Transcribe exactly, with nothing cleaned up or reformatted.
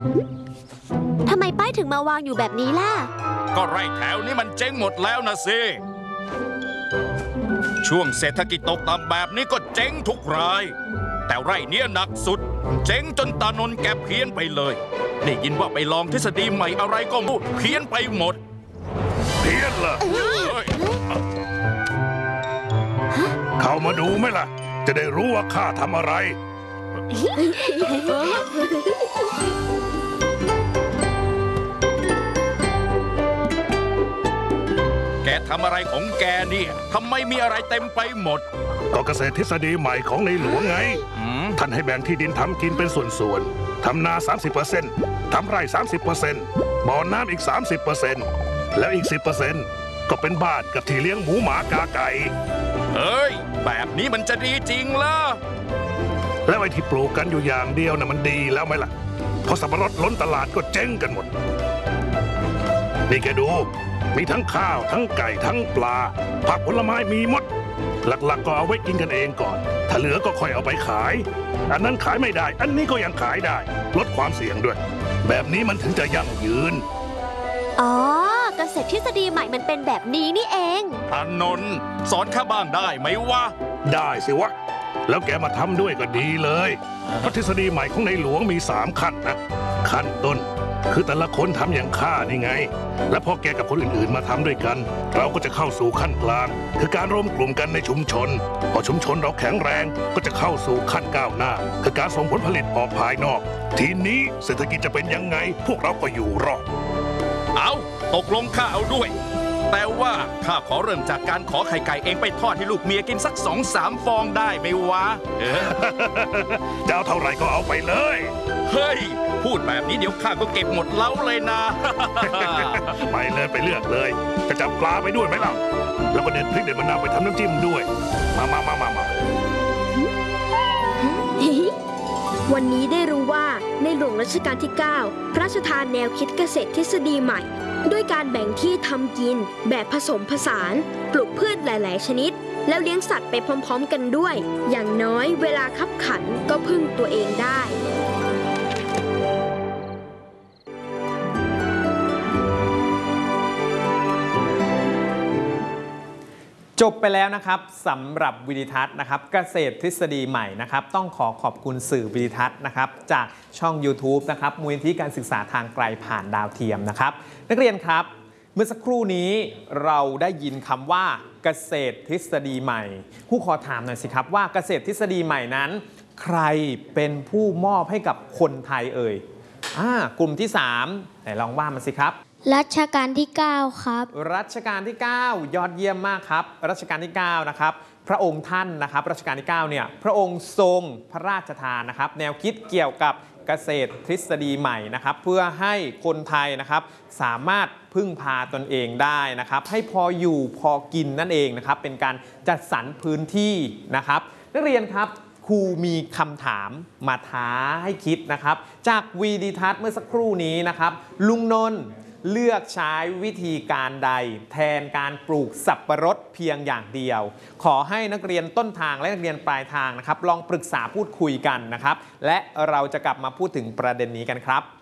ทำไมป้ายถึงมาวางอยู่แบบนี้ล่ะก็ไร่แถวนี้มันเจ๊งหมดแล้วนะสิช่วงเศรษฐกิจตกต่ำแบบนี้ก็เจ๊งทุกรายแต่ไร่เนี้ยหนักสุดเจ๊งจนตานนท์แกเพี้ยนไปเลยได้ยินว่าไปลองทฤษฎีใหม่อะไรก็มูเพี้ยนไปหมดเพี้ยนเหรอเข้ามาดูไหมล่ะจะได้รู้ว่าข้าทำอะไรแกทำอะไรของแกเนี่ยทำไมมีอะไรเต็มไปหมดก็เกษตรทฤษฎีใหม่ของในหลวงไงท่านให้แบ่งที่ดินทำกินเป็นส่วนๆทำนา สามสิบเปอร์เซ็นต์ ทำไร่ สามสิบเปอร์เซ็นต์ บ่อน้ำอีก สามสิบเปอร์เซ็นต์ แล้วอีก สิบเปอร์เซ็นต์ ก็เป็นบ้านกับที่เลี้ยงหมูหมากาไก่เฮ้ยแบบนี้มันจะดีจริงเหรอแล้วไอ้ที่ปลูกกันอยู่อย่างเดียวน่ะมันดีแล้วไหมล่ะพอสับปะรดล้นตลาดก็เจ๊งกันหมดนี่แกดูมีทั้งข้าวทั้งไก่ทั้งปลาผักผลไม้มีหมดหลักๆก็เอาไว้กินกันเองก่อนถ้าเหลือก็ค่อยเอาไปขายอันนั้นขายไม่ได้อันนี้ก็ยังขายได้ลดความเสี่ยงด้วยแบบนี้มันถึงจะยั่งยืนอ๋อเกษตรทฤษฎีใหม่มันเป็นแบบนี้นี่เองอานนท์สอนข้าบ้างได้ไหมวะได้สิวะแล้วแกมาทำด้วยก็ดีเลยเพราะทฤษฎีใหม่ของในหลวงมีสามขั้นนะขั้นต้นคือแต่ละคนทำอย่างข้านี่ไงและพอแกกับคนอื่นๆมาทำด้วยกันเราก็จะเข้าสู่ขั้นกลางคือการรวมกลุ่มกันในชุมชนพอชุมชนเราแข็งแรงก็จะเข้าสู่ขั้นก้าวหน้าคือการส่งผลผลิตออกภายนอกทีนี้เศรษฐกิจจะเป็นยังไงพวกเราก็อยู่รอดเอาตกลงข้าเอาด้วยแต่ว่าข้าขอเริ่มจากการขอไข่ไก่เองไปทอดให้ลูกเมียกินสักสองสามฟองได้ไหมวะเออจะเอาเท่าไหร่ก็เอาไปเลยเฮ้ยพูดแบบนี้เดี๋ยวข้าก็เก็บหมดเล้าเลยนะไปเลยไปเลือกเลยจะจับปลาไปด้วยไหมล่ะแล้วก็เด็ดพริกเด็ดมะนาวไปทำน้ำจิ้มด้วยมามามามามาวันนี้ได้รู้ว่าในหลวงรัชกาลที่เก้าพระราชทานแนวคิดเกษตรทฤษฎีใหม่ด้วยการแบ่งที่ทำกินแบบผสมผสานปลูกพืชหลายๆชนิดแล้วเลี้ยงสัตว์ไปพร้อมๆกันด้วยอย่างน้อยเวลาคับขันก็พึ่งตัวเองได้จบไปแล้วนะครับสำหรับวิดีทัศน์นะครับเกษตรทฤษฎีใหม่นะครับต้องขอขอบคุณสื่อวิดีทัศน์นะครับจากช่อง ยูทูบ นะครับมูลนิธิการศึกษาทางไกลผ่านดาวเทียมนะครับนักเรียนครับเมื่อสักครู่นี้เราได้ยินคำว่าเกษตรทฤษฎีใหม่ผู้ขอถามหน่อยสิครับว่าเกษตรทฤษฎีใหม่นั้นใครเป็นผู้มอบให้กับคนไทยเอ่ยอ่ากลุ่มที่สามไหนลองว่ามาสิครับรัชกาลที่เก้าครับรัชกาลที่เก้ายอดเยี่ยมมากครับรัชกาลที่เก้านะครับพระองค์ท่านนะครับรัชกาลที่เก้าเนี่ยพระองค์ทรงพระราชทานนะครับแนวคิดเกี่ยวกับเกษตรทฤษฎีใหม่นะครับเพื่อให้คนไทยนะครับสามารถพึ่งพาตนเองได้นะครับให้พออยู่พอกินนั่นเองนะครับเป็นการจัดสรรพื้นที่นะครับนักเรียนครับครูมีคำถามมาท้าให้คิดนะครับจากวีดิทัศน์เมื่อสักครู่นี้นะครับลุงนนท์เลือกใช้วิธีการใดแทนการปลูกสับปะรดเพียงอย่างเดียวขอให้นักเรียนต้นทางและนักเรียนปลายทางนะครับลองปรึกษาพูดคุยกันนะครับและเราจะกลับมาพูดถึงประเด็นนี้กันครับ